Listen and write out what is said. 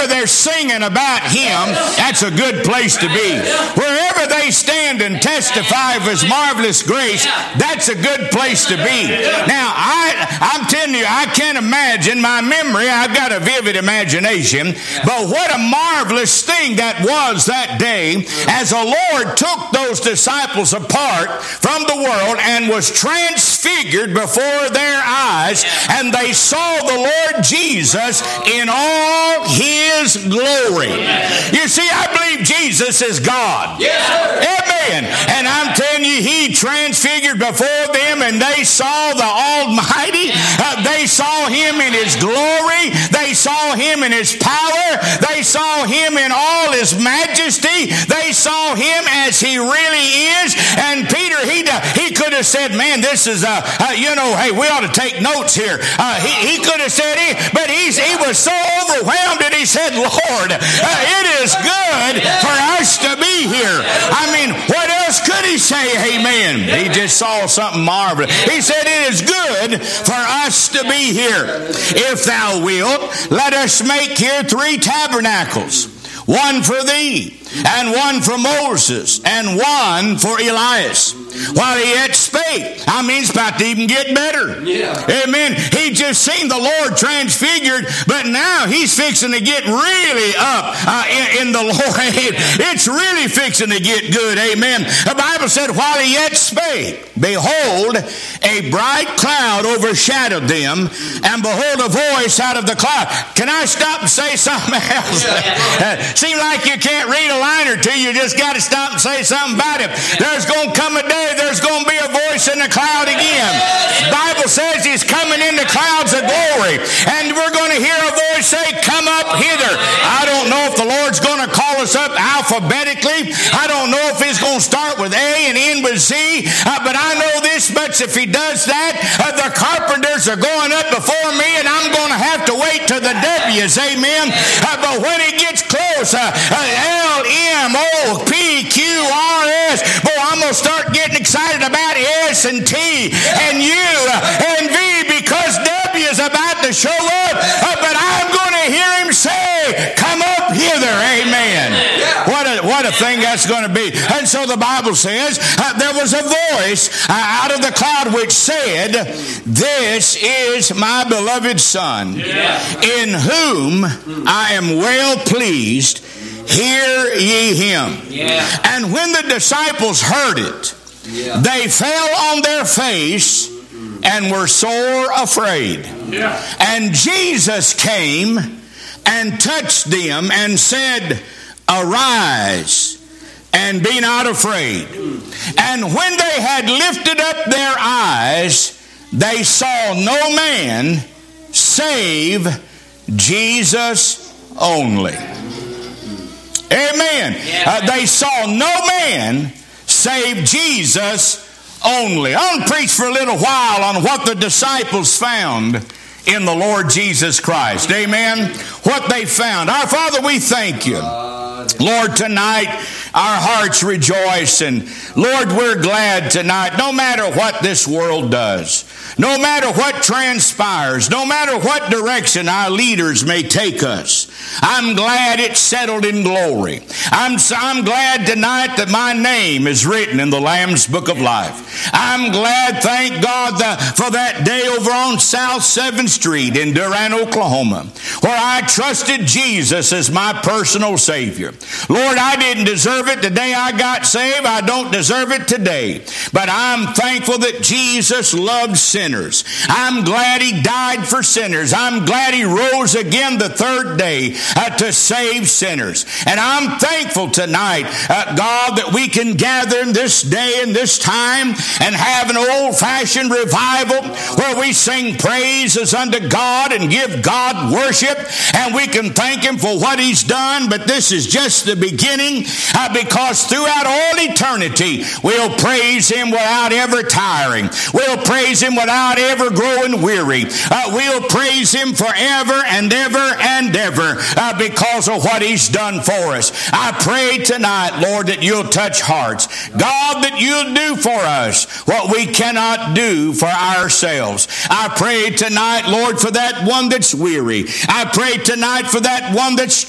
wherever they're singing about Him, that's a good place to be. Wherever they stand and testify of His marvelous grace, that's a good place to be. Now, I'm telling you, I can't imagine my memory. I've got a vivid imagination, but what a marvelous thing that was that day as the Lord took those disciples apart from the world and was transfigured before their eyes, and they saw the Lord Jesus in all His glory. You see, I believe Jesus is God. Amen. And I'm telling you, He transfigured before them, and they saw the Almighty. They saw Him in His glory. They saw Him in His power. They saw Him in all His majesty. They saw Him as He really is. And Peter, he could have said, man, this is, hey, we ought to take notes here. He could have said it, but he was so overwhelmed that he said, Lord, it is good for us to be here. I mean, what else could he say? Amen. He just saw something marvelous. He said, it is good for us to be here. If thou wilt, let us make here 3 tabernacles, one for thee, and one for Moses, and one for Elias. While he yet spake. I mean, it's about to even get better. Amen. He just seen the Lord transfigured, but now he's fixing to get really up in the Lord. It's really fixing to get good. Amen. The Bible said, while he yet spake, behold, a bright cloud overshadowed them, and behold, a voice out of the cloud. Can I stop and say something else? Seems like you can't read a line or two. You just got to stop and say something about it. There's going to come a day there's going to be a voice in the cloud again. The Bible says He's coming in the clouds of glory, and we're going to hear a voice say, come up hither. I don't know if the Lord's going to call us up alphabetically. I don't know if He's going to start with A and end with Z, but I know this much: if He does that, the carpenters are going up before me, and I'm going to have to wait to the W's. Amen. But when it gets close, LMOPQRS, boy, I'm going to start getting excited about S and T and U and V, because W is about to show up, but I'm going to hear Him say, come up hither. Amen. What a thing that's going to be. And so the Bible says there was a voice out of the cloud which said, this is my beloved Son, in whom I am well pleased. Hear ye Him. And when the disciples heard it, they fell on their face and were sore afraid. And Jesus came and touched them and said, arise and be not afraid. And when they had lifted up their eyes, they saw no man save Jesus only. Amen. They saw no man save Jesus only. I'll preach for a little while on what the disciples found in the Lord Jesus Christ. Amen. What they found. Our Father, we thank You. Lord, tonight our hearts rejoice, and Lord, we're glad tonight, no matter what this world does, no matter what transpires, no matter what direction our leaders may take us, I'm glad it's settled in glory. I'm glad tonight that my name is written in the Lamb's Book of Life. I'm glad, thank God, for that day over on South 7th Street in Durant, Oklahoma, where I trusted Jesus as my personal Savior. Lord, I didn't deserve it the day I got saved. I don't deserve it today. But I'm thankful that Jesus loved sinners. I'm glad He died for sinners. I'm glad He rose again the third day to save sinners. And I'm thankful tonight, God, that we can gather in this day and this time and have an old-fashioned revival where we sing praises unto God and give God worship, and we can thank Him for what He's done. But this is just the beginning, because throughout all eternity we'll praise Him without ever tiring. We'll praise Him without ever growing weary. We'll praise Him forever and ever and ever because of what He's done for us. I pray tonight, Lord, that You'll touch hearts. God, that You'll do for us what we cannot do for ourselves. I pray tonight, Lord, for that one that's weary. I pray tonight for that one that's